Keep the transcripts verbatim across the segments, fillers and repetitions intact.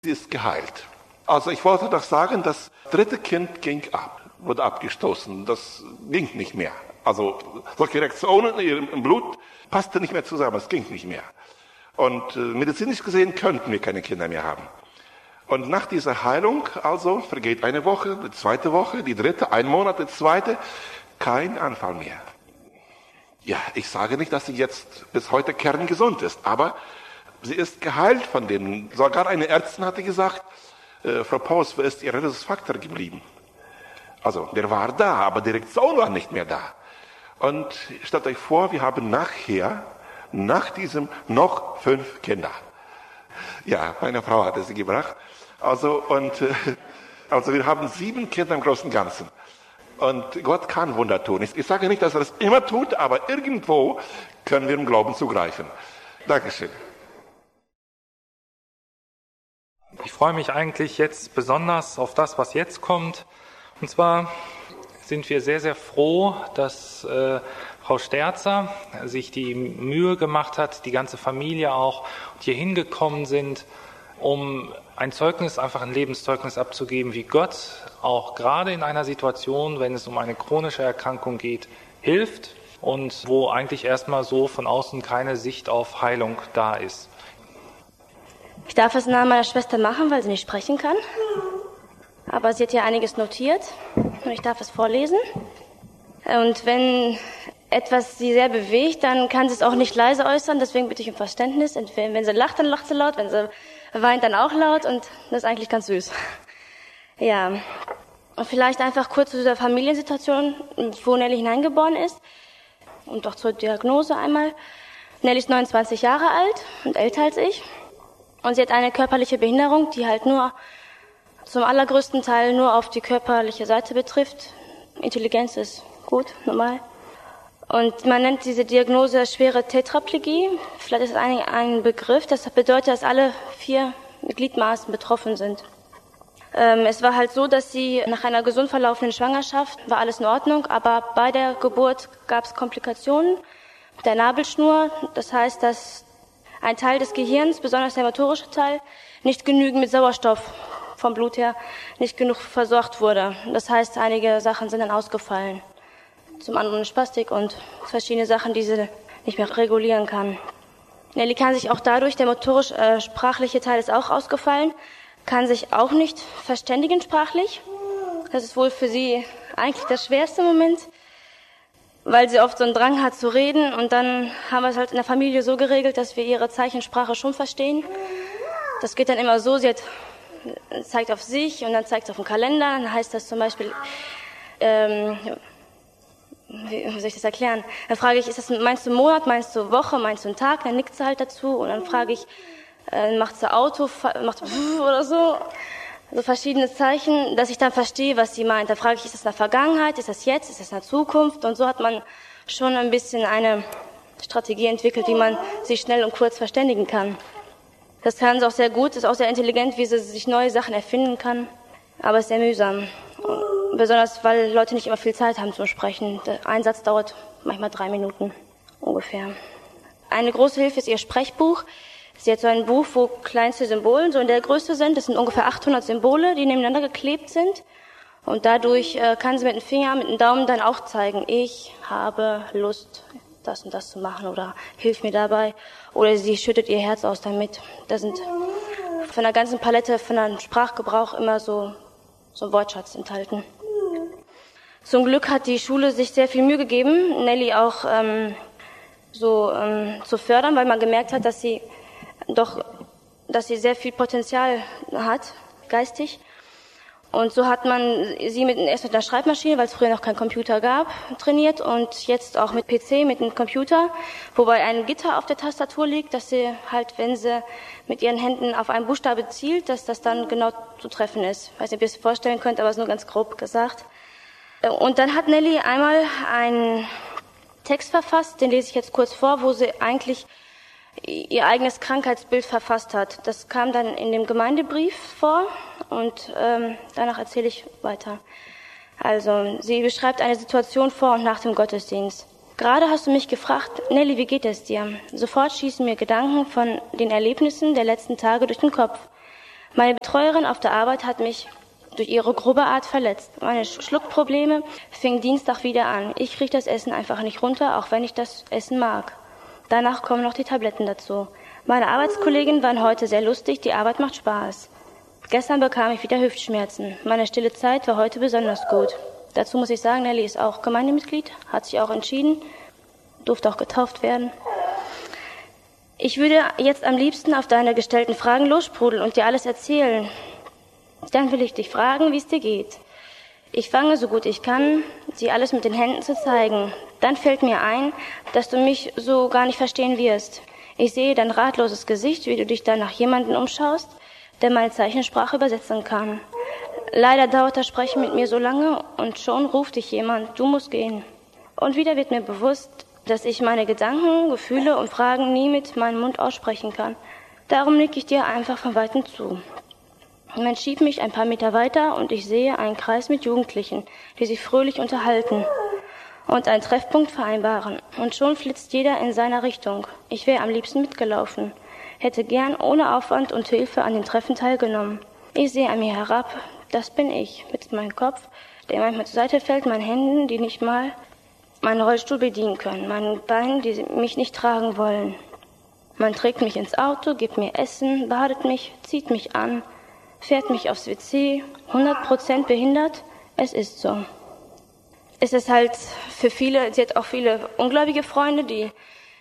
Sie ist geheilt. Also ich wollte doch sagen, das dritte Kind ging ab, wurde abgestoßen. Das ging nicht mehr. Also solche Reaktionen im Blut passten nicht mehr zusammen. Es ging nicht mehr. Und äh, medizinisch gesehen könnten wir keine Kinder mehr haben. Und nach dieser Heilung, also vergeht eine Woche, die zweite Woche, die dritte, ein Monat, die zweite, kein Anfall mehr. Ja, ich sage nicht, dass sie jetzt bis heute kerngesund ist, aber sie ist geheilt von dem. Sogar eine Ärztin hatte gesagt, äh, Frau Paus, wo ist Ihr Rhesusfaktor geblieben? Also, der war da, aber die Reaktion war nicht mehr da. Und stellt euch vor, wir haben nachher, nach diesem, noch fünf Kinder. Ja, meine Frau hatte sie gebracht. Also, und, äh, also wir haben sieben Kinder im Großen und Ganzen. Und Gott kann Wunder tun. Ich, ich sage nicht, dass er das immer tut, aber irgendwo können wir im Glauben zugreifen. Dankeschön. Ich freue mich eigentlich jetzt besonders auf das, was jetzt kommt. Und zwar sind wir sehr, sehr froh, dass äh, Frau Sterzer sich die Mühe gemacht hat, die ganze Familie auch, und hier hingekommen sind, um ein Zeugnis, einfach ein Lebenszeugnis abzugeben, wie Gott auch gerade in einer Situation, wenn es um eine chronische Erkrankung geht, hilft und wo eigentlich erstmal so von außen keine Sicht auf Heilung da ist. Ich darf es nahe meiner Schwester machen, weil sie nicht sprechen kann. Aber sie hat ja einiges notiert und ich darf es vorlesen. Und wenn etwas sie sehr bewegt, dann kann sie es auch nicht leise äußern, deswegen bitte ich um Verständnis. Wenn sie lacht, dann lacht sie laut, wenn sie weint, dann auch laut und das ist eigentlich ganz süß. Ja, und vielleicht einfach kurz zu dieser Familiensituation, wo Nelly hineingeboren ist und auch zur Diagnose einmal. Nelly ist neunundzwanzig Jahre alt und älter als ich und sie hat eine körperliche Behinderung, die halt nur zum allergrößten Teil nur auf die körperliche Seite betrifft. Intelligenz ist gut, normal. Und man nennt diese Diagnose schwere Tetraplegie. Vielleicht ist es ein, ein Begriff. Das bedeutet, dass alle vier Gliedmaßen betroffen sind. Ähm, es war halt so, dass sie nach einer gesund verlaufenden Schwangerschaft war alles in Ordnung, aber bei der Geburt gab es Komplikationen der Nabelschnur. Das heißt, dass ein Teil des Gehirns, besonders der motorische Teil, nicht genügend mit Sauerstoff vom Blut her nicht genug versorgt wurde. Das heißt, einige Sachen sind dann ausgefallen. Zum anderen Spastik und verschiedene Sachen, die sie nicht mehr regulieren kann. Nelly kann sich auch dadurch, der motorisch-sprachliche äh, Teil ist auch ausgefallen, kann sich auch nicht verständigen sprachlich. Das ist wohl für sie eigentlich der schwerste Moment, weil sie oft so einen Drang hat zu reden. Und dann haben wir es halt in der Familie so geregelt, dass wir ihre Zeichensprache schon verstehen. Das geht dann immer so, sie hat, zeigt auf sich und dann zeigt sie auf den Kalender. Dann heißt das zum Beispiel, ähm, wie soll ich das erklären? Dann frage ich, ist das, meinst du Monat, meinst du Woche, meinst du einen Tag? Dann nickt sie halt dazu und dann frage ich, äh, macht sie Auto, macht oder so. So verschiedene Zeichen, dass ich dann verstehe, was sie meint. Da frage ich, ist das in der Vergangenheit, ist das jetzt, ist das in der Zukunft? Und so hat man schon ein bisschen eine Strategie entwickelt, wie man sich schnell und kurz verständigen kann. Das kann sie auch sehr gut, ist auch sehr intelligent, wie sie sich neue Sachen erfinden kann. Aber es ist sehr mühsam. Besonders, weil Leute nicht immer viel Zeit haben zum Sprechen. Der Einsatz dauert manchmal drei Minuten ungefähr. Eine große Hilfe ist ihr Sprechbuch. Sie hat so ein Buch, wo kleinste Symbole so in der Größe sind. Das sind ungefähr achthundert Symbole, die nebeneinander geklebt sind. Und dadurch äh, kann sie mit dem Finger, mit dem Daumen dann auch zeigen, ich habe Lust, das und das zu machen oder hilf mir dabei. Oder sie schüttet ihr Herz aus damit. Da sind von der ganzen Palette, von einem Sprachgebrauch immer so, so ein Wortschatz enthalten. Zum Glück hat die Schule sich sehr viel Mühe gegeben, Nelly auch ähm, so ähm, zu fördern, weil man gemerkt hat, dass sie doch, dass sie sehr viel Potenzial hat, geistig. Und so hat man sie mit, erst mit einer Schreibmaschine, weil es früher noch keinen Computer gab, trainiert und jetzt auch mit P C, mit einem Computer, wobei ein Gitter auf der Tastatur liegt, dass sie halt, wenn sie mit ihren Händen auf einen Buchstabe zielt, dass das dann genau zu treffen ist. Ich weiß nicht, ob ihr es vorstellen könnt, aber es ist nur ganz grob gesagt. Und dann hat Nelly einmal einen Text verfasst, den lese ich jetzt kurz vor, wo sie eigentlich ihr eigenes Krankheitsbild verfasst hat. Das kam dann in dem Gemeindebrief vor und ähm, danach erzähle ich weiter. Also, sie beschreibt eine Situation vor und nach dem Gottesdienst. Gerade hast du mich gefragt, Nelly, wie geht es dir? Sofort schießen mir Gedanken von den Erlebnissen der letzten Tage durch den Kopf. Meine Betreuerin auf der Arbeit hat mich durch ihre grobe Art verletzt. Meine Schluckprobleme fingen Dienstag wieder an. Ich kriege das Essen einfach nicht runter, auch wenn ich das Essen mag. Danach kommen noch die Tabletten dazu. Meine Arbeitskolleginnen waren heute sehr lustig, die Arbeit macht Spaß. Gestern bekam ich wieder Hüftschmerzen. Meine stille Zeit war heute besonders gut. Dazu muss ich sagen, Nelly ist auch Gemeindemitglied, hat sich auch entschieden, durfte auch getauft werden. Ich würde jetzt am liebsten auf deine gestellten Fragen lossprudeln und dir alles erzählen. Dann will ich dich fragen, wie es dir geht. Ich fange, so gut ich kann, dir alles mit den Händen zu zeigen. Dann fällt mir ein, dass du mich so gar nicht verstehen wirst. Ich sehe dein ratloses Gesicht, wie du dich dann nach jemandem umschaust, der meine Zeichensprache übersetzen kann. Leider dauert das Sprechen mit mir so lange und schon ruft dich jemand, du musst gehen. Und wieder wird mir bewusst, dass ich meine Gedanken, Gefühle und Fragen nie mit meinem Mund aussprechen kann. Darum nicke ich dir einfach von Weitem zu. Man schiebt mich ein paar Meter weiter und ich sehe einen Kreis mit Jugendlichen, die sich fröhlich unterhalten und einen Treffpunkt vereinbaren. Und schon flitzt jeder in seiner Richtung. Ich wäre am liebsten mitgelaufen, hätte gern ohne Aufwand und Hilfe an den Treffen teilgenommen. Ich sehe an mir herab, das bin ich, mit meinem Kopf, der manchmal zur Seite fällt, meinen Händen, die nicht mal meinen Rollstuhl bedienen können, meinen Beinen, die mich nicht tragen wollen. Man trägt mich ins Auto, gibt mir Essen, badet mich, zieht mich an, fährt mich aufs W C, hundert Prozent behindert, es ist so. Es ist halt für viele, sie hat auch viele ungläubige Freunde, die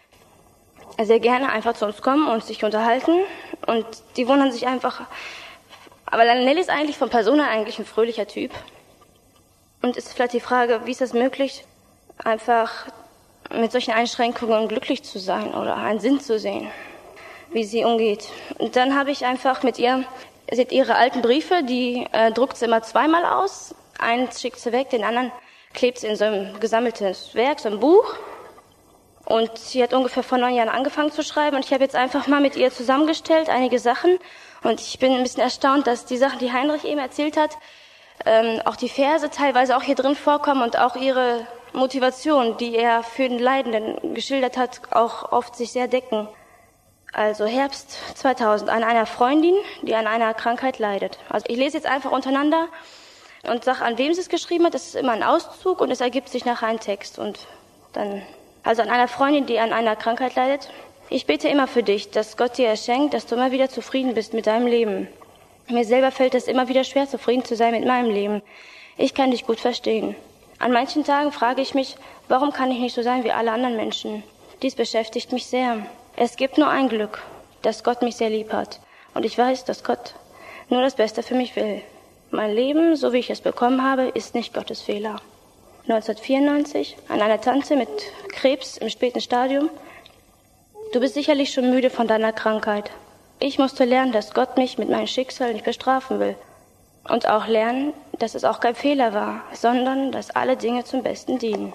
sehr gerne einfach zu uns kommen und sich unterhalten und die wundern sich einfach, aber Nelly ist eigentlich von Person her eigentlich ein fröhlicher Typ und ist vielleicht die Frage, wie ist das möglich, einfach mit solchen Einschränkungen glücklich zu sein oder einen Sinn zu sehen, wie sie umgeht. Und dann habe ich einfach mit ihr, sie hat ihre alten Briefe, die äh, druckt sie immer zweimal aus, einen schickt sie weg, den anderen klebt sie in so ein gesammeltes Werk, so ein Buch. Und sie hat ungefähr vor neun Jahren angefangen zu schreiben und ich habe jetzt einfach mal mit ihr zusammengestellt, einige Sachen. Und ich bin ein bisschen erstaunt, dass die Sachen, die Heinrich eben erzählt hat, ähm, auch die Verse teilweise auch hier drin vorkommen und auch ihre Motivation, die er für den Leidenden geschildert hat, auch oft sich sehr decken. Also Herbst zweitausend, an einer Freundin, die an einer Krankheit leidet. Also ich lese jetzt einfach untereinander und sage, an wem sie es geschrieben hat. Das ist immer ein Auszug und es ergibt sich nachher ein Text. Und dann, also an einer Freundin, die an einer Krankheit leidet. Ich bete immer für dich, dass Gott dir erschenkt, dass du immer wieder zufrieden bist mit deinem Leben. Mir selber fällt es immer wieder schwer, zufrieden zu sein mit meinem Leben. Ich kann dich gut verstehen. An manchen Tagen frage ich mich, warum kann ich nicht so sein wie alle anderen Menschen? Dies beschäftigt mich sehr. Es gibt nur ein Glück, dass Gott mich sehr lieb hat. Und ich weiß, dass Gott nur das Beste für mich will. Mein Leben, so wie ich es bekommen habe, ist nicht Gottes Fehler. neunzehnhundertvierundneunzig, an einer Tante mit Krebs im späten Stadium. Du bist sicherlich schon müde von deiner Krankheit. Ich musste lernen, dass Gott mich mit meinem Schicksal nicht bestrafen will. Und auch lernen, dass es auch kein Fehler war, sondern dass alle Dinge zum Besten dienen.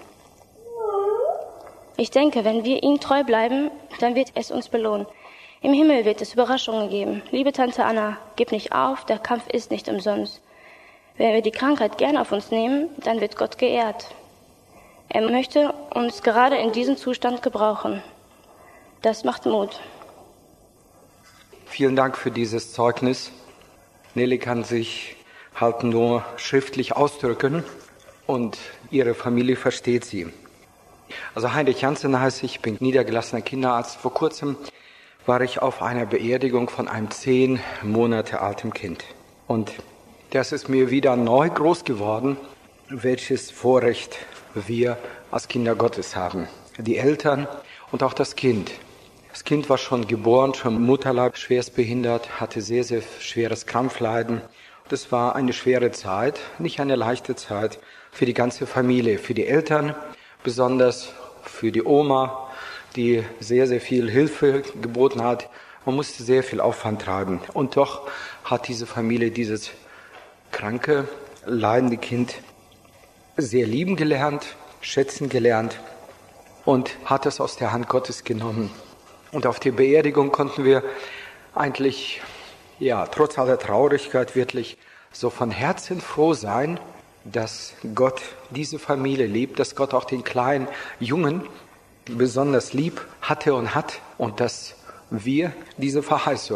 Ich denke, wenn wir ihm treu bleiben, dann wird es uns belohnen. Im Himmel wird es Überraschungen geben. Liebe Tante Anna, gib nicht auf, der Kampf ist nicht umsonst. Wenn wir die Krankheit gern auf uns nehmen, dann wird Gott geehrt. Er möchte uns gerade in diesem Zustand gebrauchen. Das macht Mut. Vielen Dank für dieses Zeugnis. Nelly kann sich halt nur schriftlich ausdrücken und ihre Familie versteht sie. Also Heinrich Jansen heißt ich, bin niedergelassener Kinderarzt. Vor kurzem war ich auf einer Beerdigung von einem zehn Monate alten Kind. Und das ist mir wieder neu groß geworden, welches Vorrecht wir als Kinder Gottes haben. Die Eltern und auch das Kind. Das Kind war schon geboren, schon im Mutterleib schwerst behindert, hatte sehr, sehr schweres Krampfleiden. Das war eine schwere Zeit, nicht eine leichte Zeit für die ganze Familie, für die Eltern, besonders für die Oma, die sehr, sehr viel Hilfe geboten hat. Man musste sehr viel Aufwand treiben. Und doch hat diese Familie dieses kranke, leidende Kind sehr lieben gelernt, schätzen gelernt und hat es aus der Hand Gottes genommen. Und auf der Beerdigung konnten wir eigentlich, ja, trotz aller Traurigkeit wirklich so von Herzen froh sein, dass Gott diese Familie liebt, dass Gott auch den kleinen Jungen besonders lieb hatte und hat und dass wir diese Verheißung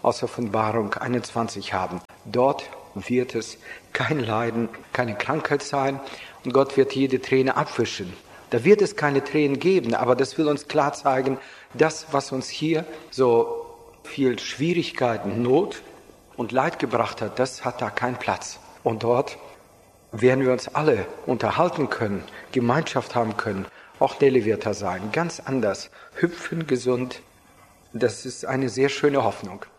aus Offenbarung einundzwanzig haben. Dort wird es kein Leiden, keine Krankheit sein und Gott wird jede Träne abwischen. Da wird es keine Tränen geben, aber das will uns klar zeigen, das, was uns hier so viel Schwierigkeiten, Not und Leid gebracht hat, das hat da keinen Platz. Und dort werden wir uns alle unterhalten können, Gemeinschaft haben können. Auch Nelly wird da sein, ganz anders, hüpfen, gesund. Das ist eine sehr schöne Hoffnung.